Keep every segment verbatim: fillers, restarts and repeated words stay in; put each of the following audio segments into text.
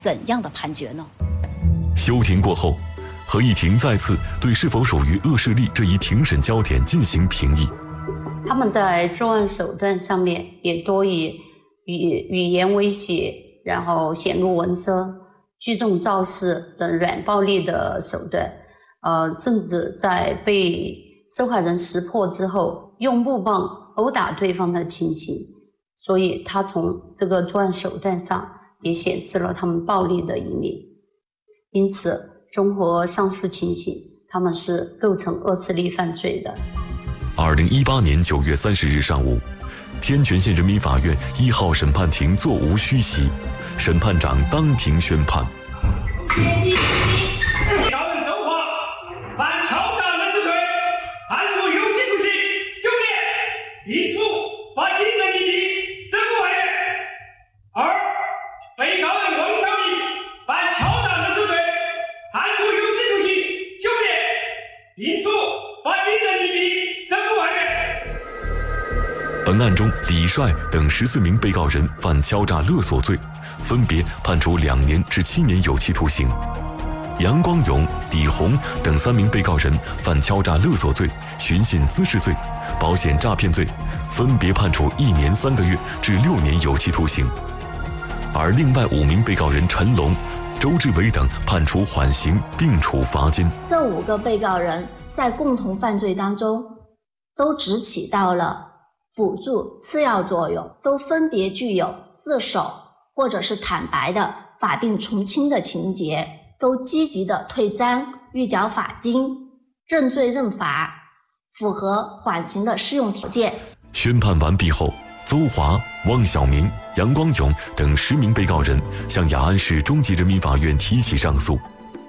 怎样的判决呢？ 休庭过后，合议庭再次对是否属于恶势力这一庭审焦点进行评议。 他们在作案手段上面也多以语语言威胁，然后显露文声、聚众造势等软暴力的手段，呃，甚至在被受害人识破之后，用木棒殴打对方的情形。所以，他从这个作案手段上也显示了他们暴力的一面。因此，综合上述情形，他们是构成恶势力犯罪的。 二零一八年九月三十日上午，天全县人民法院一号审判庭座无虚席，审判长当庭宣判。本案中，李帅等十四名被告人犯敲诈勒索罪，分别判处两年至七年有期徒刑；杨光勇、李红等三名被告人犯敲诈勒索罪、寻衅滋事罪、保险诈骗罪，分别判处一年三个月至六年有期徒刑。而另外五名被告人陈龙、周志伟等判处缓刑并处罚金。 这五个被告人在共同犯罪当中，都只起到了辅助、次要作用，都分别具有自首或者是坦白的法定从轻的情节，都积极的退赃、预缴法金、认罪认罚，符合缓刑的适用条件。 宣判完毕后，邹华、汪晓明、杨光勇等十名被告人向雅安市中级人民法院提起上诉。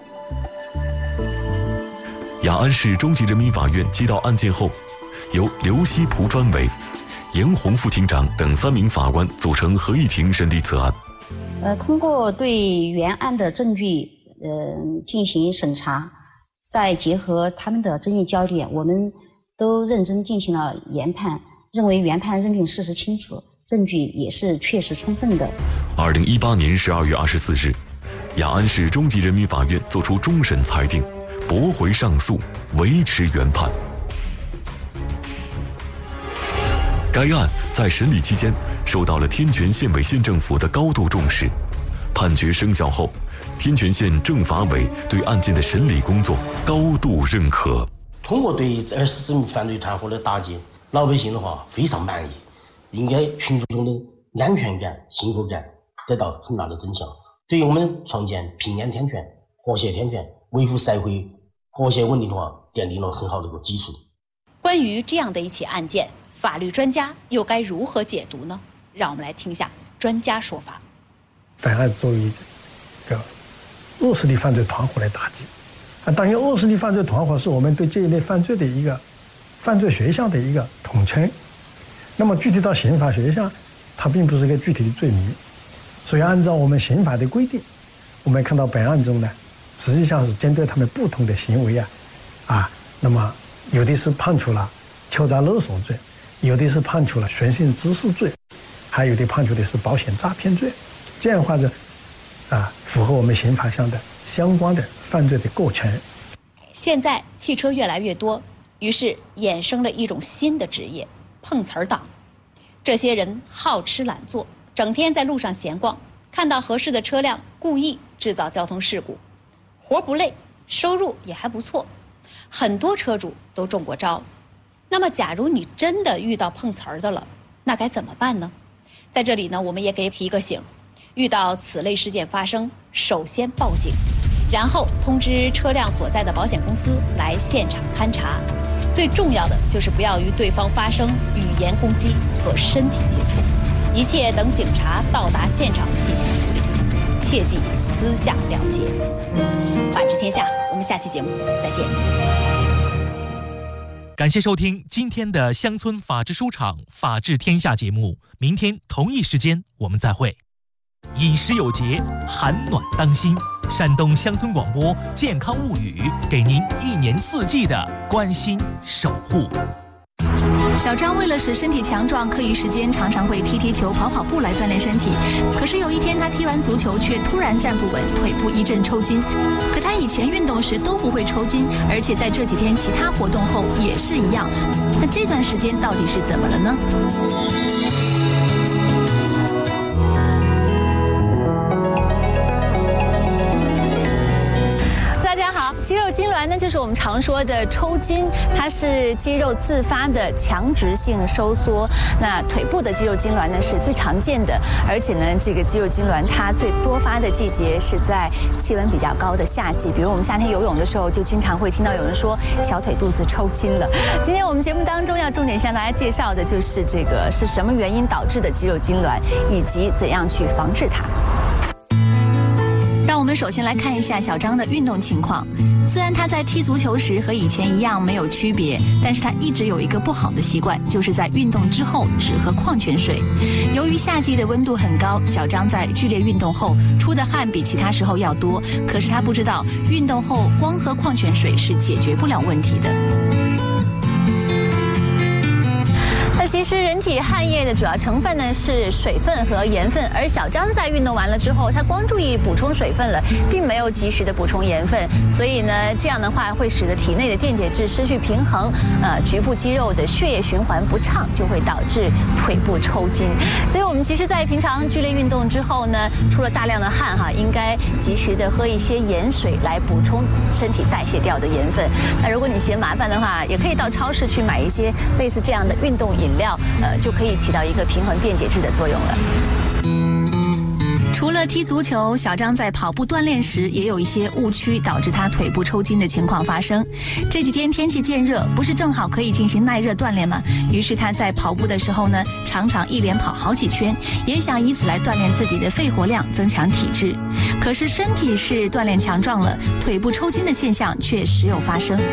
雅安市中级人民法院接到案件后，由刘希蒲专委、严红副庭长等三名法官组成合议庭审理此案。 呃，通过对原案的证据呃进行审查，再结合他们的争议焦点，我们都认真进行了研判，认为原判认定事实清楚，证据也是确实充分的。 二零一八年十二月二十四日，雅安市中级人民法院作出终审裁定，驳回上诉，维持原判。该案在审理期间受到了天全县委县政府的高度重视。判决生效后，天全县政法委对案件的审理工作高度认可。 通过对二十四名犯罪团伙的打击，老百姓的话非常满意，应该群众的安全感、幸福感得到很大的增强，对于我们创建平安天全、和谐天全、维护社会和谐稳定的话，奠定了很好的一个基础。 关于这样的一起案件，法律专家又该如何解读呢？让我们来听一下专家说法。 本案作为一个恶势力犯罪团伙来打击，啊，当然恶势力犯罪团伙是我们对这一类犯罪的一个犯罪学项的一个统称。那么具体到刑法学项，它并不是一个具体的罪名，所以按照我们刑法的规定，我们看到本案中呢，实际上是针对他们不同的行为啊，啊，那么有的是判处了敲诈勒索罪，有的是判处了寻衅滋事罪，还有的判处的是保险诈骗罪。这样的话呢，啊，符合我们刑法上的相关的犯罪的构成。 现在汽车越来越多，于是衍生了一种新的职业——碰瓷儿党。这些人好吃懒做，整天在路上闲逛，看到合适的车辆，故意制造交通事故，活不累，收入也还不错，很多车主都中过招。那么，假如你真的遇到碰瓷儿的了，那该怎么办呢？在这里呢，我们也给提个醒。遇到此类事件发生，首先报警，然后通知车辆所在的保险公司来现场勘查。最重要的就是不要与对方发生语言攻击和身体接触，一切等警察到达现场进行处理，切忌私下了结。法治天下，我们下期节目再见。 感谢收听今天的乡村法治书场法治天下节目，明天同一时间我们再会。饮食有节，寒暖当心。山东乡村广播健康物语，给您一年四季的关心守护。 小张为了使身体强壮，课余时间常常会踢踢球、跑跑步来锻炼身体。可是有一天，他踢完足球却突然站不稳，腿部一阵抽筋。可他以前运动时都不会抽筋，而且在这几天其他活动后也是一样。那这段时间到底是怎么了呢？肌肉痉挛呢，就是我们常说的抽筋，它是肌肉自发的强直性收缩。那腿部的肌肉痉挛呢是最常见的，而且呢，这个肌肉痉挛它最多发的季节是在气温比较高的夏季，比如我们夏天游泳的时候，就经常会听到有人说小腿肚子抽筋了。今天我们节目当中要重点向大家介绍的就是这个是什么原因导致的肌肉痉挛，以及怎样去防治它。让我们首先来看一下小张的运动情况。虽然他在踢足球时和以前一样没有区别，但是他一直有一个不好的习惯，就是在运动之后只喝矿泉水。由于夏季的温度很高，小张在剧烈运动后出的汗比其他时候要多，可是他不知道，运动后光喝矿泉水是解决不了问题的。那其实人体汗液的主要成分呢是水分和盐分，而小张在运动完了之后，他光注意补充水分了，并没有及时的补充盐分，所以呢，这样的话会使得体内的电解质失去平衡，呃，局部肌肉的血液循环不畅，就会导致腿部抽筋。所以我们其实，在平常剧烈运动之后呢，出了大量的汗哈，应该及时的喝一些盐水来补充身体代谢掉的盐分。那如果你嫌麻烦的话，也可以到超市去买一些类似这样的运动饮料，呃，就可以起到一个平衡电解质的作用了。除了踢足球，小张在跑步锻炼时也有一些误区，导致他腿部抽筋的情况发生。这几天天气渐热，不是正好可以进行耐热锻炼吗？于是他在跑步的时候呢，常常一连跑好几圈，也想以此来锻炼自己的肺活量，增强体质。可是身体是锻炼强壮了，腿部抽筋的现象却时有发生。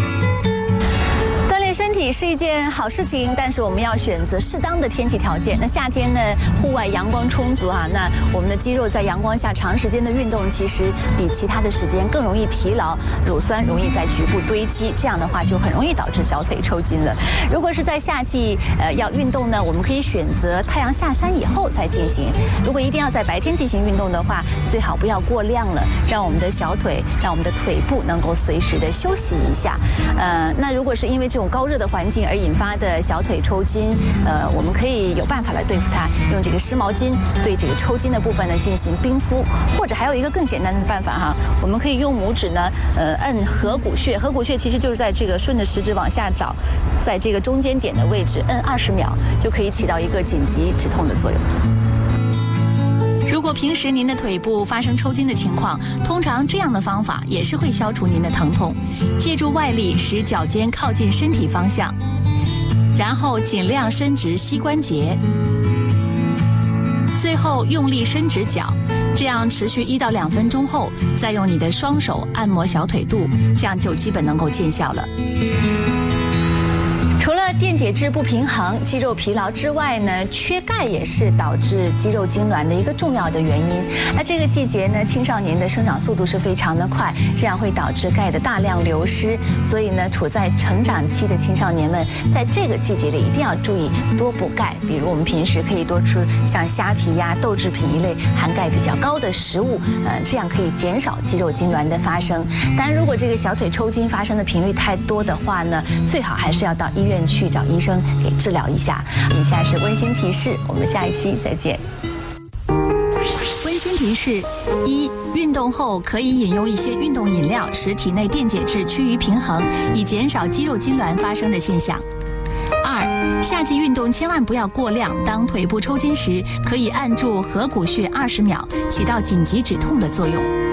身体是一件好事情，但是我们要选择适当的天气条件。那夏天呢，户外阳光充足啊，那我们的肌肉在阳光下长时间的运动，其实比其他的时间更容易疲劳，乳酸容易在局部堆积，这样的话就很容易导致小腿抽筋了。如果是在夏季呃要运动呢，我们可以选择太阳下山以后再进行。如果一定要在白天进行运动的话，最好不要过量了，让我们的小腿，让我们的腿部能够随时的休息一下。呃，那如果是因为这种高热的环境而引发的小腿抽筋，呃，我们可以有办法来对付它，用这个湿毛巾对这个抽筋的部分呢进行冰敷，或者还有一个更简单的办法哈，我们可以用拇指呢，呃，按合谷穴，合谷穴其实就是在这个顺着食指往下找，在这个中间点的位置摁二十秒，就可以起到一个紧急止痛的作用。如果平时您的腿部发生抽筋的情况，通常这样的方法也是会消除您的疼痛。借助外力使脚尖靠近身体方向，然后尽量伸直膝关节，最后用力伸直脚，这样持续一到两分钟后，再用你的双手按摩小腿肚，这样就基本能够见效了。除了电解质不平衡、肌肉疲劳之外呢，缺钙也是导致肌肉痉挛的一个重要的原因。那这个季节呢，青少年的生长速度是非常的快，这样会导致钙的大量流失。所以呢，处在成长期的青少年们，在这个季节里一定要注意多补钙。比如我们平时可以多吃像虾皮呀、豆制品一类含钙比较高的食物，呃，这样可以减少肌肉痉挛的发生。当然，如果这个小腿抽筋发生的频率太多的话呢，最好还是要到医院去找医生给治疗一下。以下是温馨提示，我们下一期再见。温馨提示：一、运动后可以饮用一些运动饮料，使体内电解质趋于平衡，以减少肌肉痉挛发生的现象。二、夏季运动千万不要过量，当腿部抽筋时，可以按住合谷穴二十秒，起到紧急止痛的作用。